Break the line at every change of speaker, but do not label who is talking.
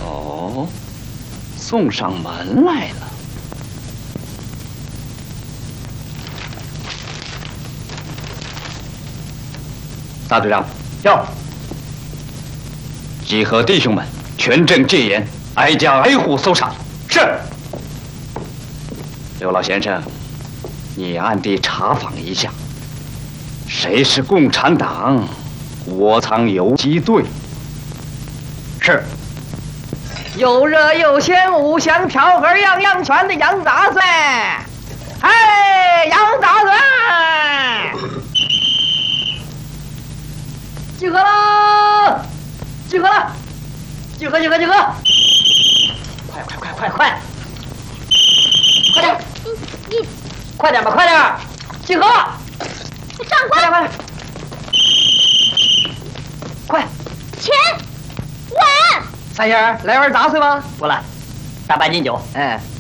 哦，送上门来了。大队长，
要
集合弟兄们，全镇戒严，挨家挨户搜查。
是。
刘老先生，你暗地查访一下，谁是共产党窝藏游击队？
是。
又热又鲜，五香调和样样全的羊杂碎。哎，羊杂碎！集合了！集合了！集合！快！快点！快点吧，快点！集合！
长官，
快！
钱，碗。
三爷，来碗杂碎吗？
不了，大半斤酒。
哎。